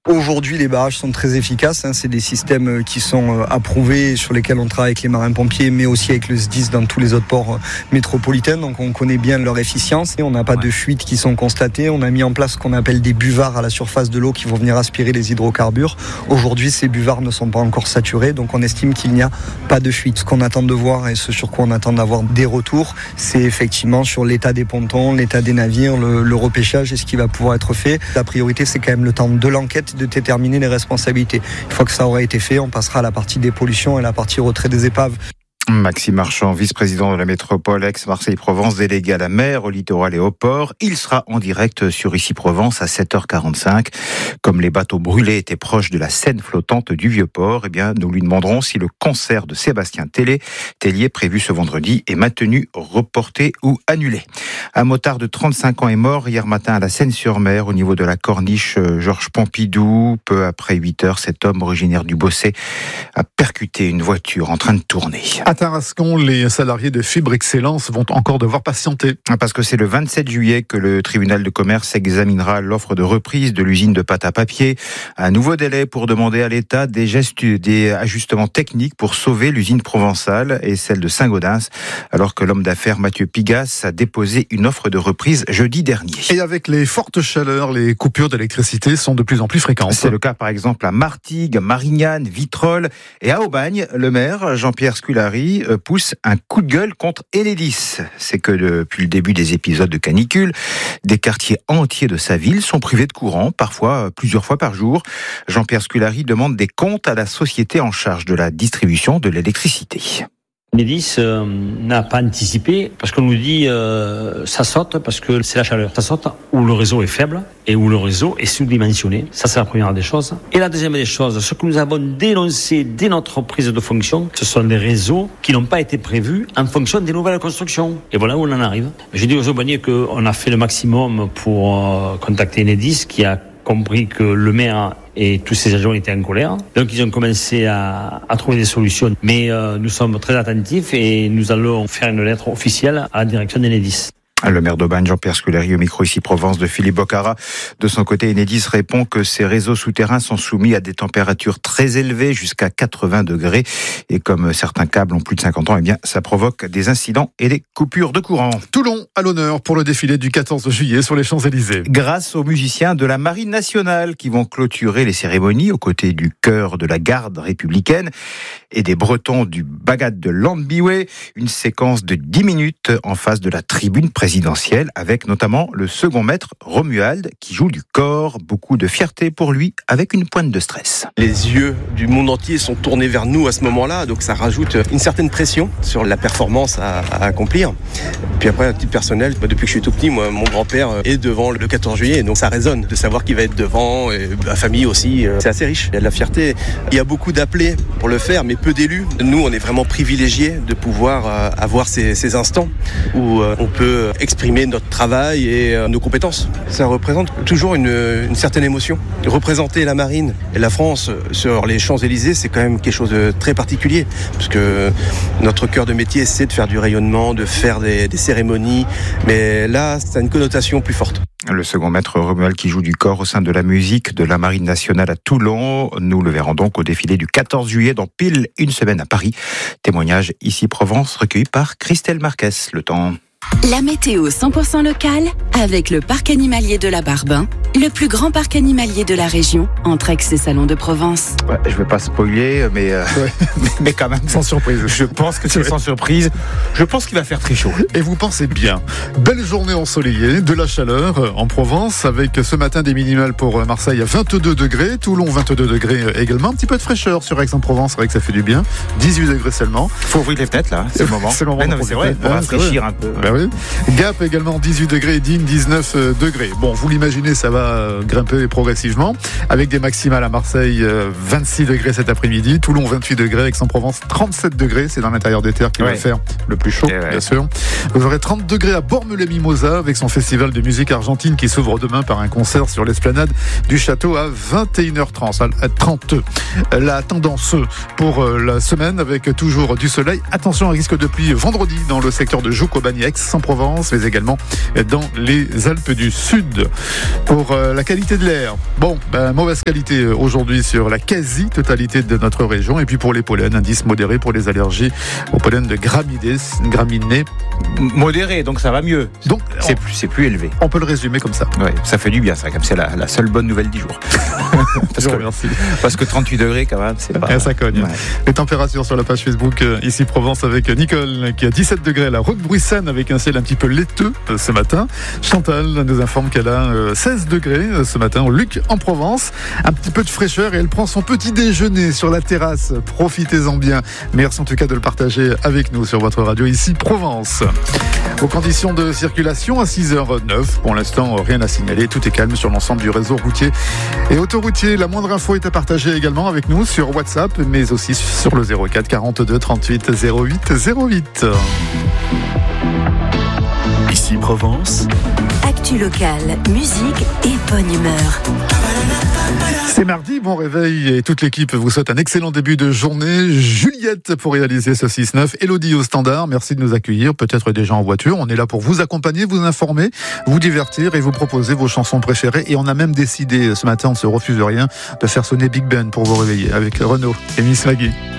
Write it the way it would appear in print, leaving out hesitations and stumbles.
Aujourd'hui, les barrages sont très efficaces. C'est des systèmes qui sont approuvés, sur lesquels on travaille avec les marins-pompiers, mais aussi avec le SDIS dans tous les autres ports métropolitains. Donc on connaît bien leur efficience. Et on n'a pas de fuites qui sont constatées. On a mis en place ce qu'on appelle des buvards à la surface de l'eau qui vont venir aspirer les hydrocarbures. Aujourd'hui, ces buvards ne sont pas encore saturés. Donc on estime qu'il n'y a pas de fuite. Ce qu'on attend de voir et ce sur quoi on attend d'avoir des retours, c'est effectivement sur l'état des pontons, l'état des navires, le repêchage et ce qui va pouvoir être fait. La priorité, c'est quand même le temps de l'enquête, de déterminer les responsabilités. Une fois que ça aura été fait, on passera à la partie dépollution et la partie retrait des épaves. Maxime Marchand, vice-président de la métropole Aix-Marseille-Provence, délégué à la mer, au littoral et au port. Il sera en direct sur Ici-Provence à 7h45. Comme les bateaux brûlés étaient proches de la scène flottante du Vieux-Port, eh bien, nous lui demanderons si le concert de Sébastien Tellier prévu ce vendredi est maintenu, reporté ou annulé. Un motard de 35 ans est mort hier matin à la Seine-sur-Mer, au niveau de la corniche Georges Pompidou. Peu après 8h, cet homme originaire du Bossé a percuté une voiture en train de tourner. À Tarascon, les salariés de Fibre Excellence vont encore devoir patienter. Parce que c'est le 27 juillet que le tribunal de commerce examinera l'offre de reprise de l'usine de pâte à papier. Un nouveau délai pour demander à l'État des ajustements techniques pour sauver l'usine provençale et celle de Saint-Gaudens, alors que l'homme d'affaires Mathieu Pigas a déposé une offre de reprise jeudi dernier. Et avec les fortes chaleurs, les coupures d'électricité sont de plus en plus fréquentes. C'est le cas par exemple à Martigues, Marignane, Vitrolles et à Aubagne. Le maire Jean-Pierre Scullari pousse un coup de gueule contre Enedis. C'est que depuis le début des épisodes de canicule, des quartiers entiers de sa ville sont privés de courant, parfois plusieurs fois par jour. Jean-Pierre Scullari demande des comptes à la société en charge de la distribution de l'électricité. Enedis n'a pas anticipé parce qu'on nous dit ça saute parce que c'est la chaleur. Ça saute où le réseau est faible et où le réseau est sous-dimensionné. Ça, c'est la première des choses. Et la deuxième des choses, ce que nous avons dénoncé dès notre prise de fonction, ce sont des réseaux qui n'ont pas été prévus en fonction des nouvelles constructions. Et voilà où on en arrive. J'ai dit aux Aubagniers qu'on a fait le maximum pour contacter Enedis, qui a compris que le maire et tous ces agents étaient en colère. Donc ils ont commencé à trouver des solutions. Mais nous sommes très attentifs et nous allons faire une lettre officielle à la direction d'Enedis. Le maire d'Aubagne, Jean-Pierre Scullari, au micro Ici-Provence de Philippe Bocara. De son côté, Enedis répond que ces réseaux souterrains sont soumis à des températures très élevées, jusqu'à 80 degrés. Et comme certains câbles ont plus de 50 ans, eh bien, ça provoque des incidents et des coupures de courant. Toulon à l'honneur pour le défilé du 14 juillet sur les Champs-Élysées. Grâce aux musiciens de la Marine nationale qui vont clôturer les cérémonies aux côtés du chœur de la garde républicaine et des Bretons du Bagad de Landbiway. Une séquence de 10 minutes en face de la tribune présidentielle, avec notamment le second maître Romuald qui joue du cor. Beaucoup de fierté pour lui, avec une pointe de stress. Les yeux du monde entier sont tournés vers nous à ce moment-là, donc ça rajoute une certaine pression sur la performance à accomplir. Puis après, à titre personnel, depuis que je suis tout petit, moi, mon grand-père est devant le 14 juillet, donc ça résonne de savoir qu'il va être devant, et la famille aussi, c'est assez riche. Il y a de la fierté. Il y a beaucoup d'appelés pour le faire, mais peu d'élus. Nous, on est vraiment privilégiés de pouvoir avoir ces instants où on peut exprimer notre travail et nos compétences. Ça représente toujours une certaine émotion. Représenter la marine et la France sur les Champs-Élysées, c'est quand même quelque chose de très particulier, parce que notre cœur de métier, c'est de faire du rayonnement, de faire des cérémonies, mais là, ça a une connotation plus forte. Le second maître Romuald qui joue du cor au sein de la musique de la Marine nationale à Toulon. Nous le verrons donc au défilé du 14 juillet dans pile une semaine à Paris. Témoignage ici Provence recueilli par Christelle Marquez. Le temps. La météo 100% locale avec le parc animalier de la Barbin, le plus grand parc animalier de la région, entre Aix et Salon de Provence. Ouais, je ne vais pas spoiler, mais quand même, sans surprise. Je pense que c'est sans surprise. Je pense qu'il va faire très chaud. Et vous pensez bien. Belle journée ensoleillée, de la chaleur en Provence, avec ce matin des minimales pour Marseille à 22 degrés, Toulon 22 degrés également. Un petit peu de fraîcheur sur Aix-en-Provence, c'est vrai que ça fait du bien. 18 degrés seulement. Il faut ouvrir les fenêtres là, c'est le moment. C'est le moment. Non, mais c'est vrai, pour rafraîchir un peu. Oui. Gap également 18 degrés, Digne 19 degrés. Bon, vous l'imaginez, ça va grimper progressivement, avec des maximales à Marseille 26 degrés cet après-midi, Toulon 28 degrés, Aix-en-Provence 37 degrés, c'est dans l'intérieur des terres qui va faire le plus chaud, bien sûr. Vous aurez 30 degrés à Bormes-les-Mimosas avec son festival de musique argentine qui s'ouvre demain par un concert sur l'esplanade du château à 21h30. La tendance pour la semaine avec toujours du soleil. Attention à risque de pluie vendredi dans le secteur de Jouques, Aubagne, Aix. Aix-en-Provence, mais également dans les Alpes du Sud. Pour la qualité de l'air, mauvaise qualité aujourd'hui sur la quasi-totalité de notre région. Et puis pour les pollens, indice modéré pour les allergies au pollen de graminées. Modéré, donc ça va mieux. Donc c'est plus élevé. On peut le résumer comme ça. Ouais, ça fait du bien, ça. Comme c'est la seule bonne nouvelle du jour. Parce que 38 degrés quand même, c'est pas... Ça cogne. Ouais. Les températures sur la page Facebook Ici Provence avec Nicole qui a 17 degrés à la Route Bruissane avec un ciel un petit peu laiteux ce matin. Chantal nous informe qu'elle a 16 degrés ce matin au Luc en Provence. Un petit peu de fraîcheur et elle prend son petit déjeuner sur la terrasse. Profitez-en bien. Merci en tout cas de le partager avec nous sur votre radio Ici Provence. Aux conditions de circulation à 6h09, pour l'instant rien à signaler, tout est calme sur l'ensemble du réseau routier et autoroutier. La moindre info est à partager également avec nous sur WhatsApp, mais aussi sur le 04 42 38 08 08. Ici Provence. Actu locale, musique et bonne humeur. C'est mardi, bon réveil et toute l'équipe vous souhaite un excellent début de journée. Juliette pour réaliser ce 6-9, Elodie au standard, merci de nous accueillir, peut-être déjà en voiture. On est là pour vous accompagner, vous informer, vous divertir et vous proposer vos chansons préférées. Et on a même décidé ce matin, on ne se refuse rien, de faire sonner Big Ben pour vous réveiller avec Renaud et Miss Maggie.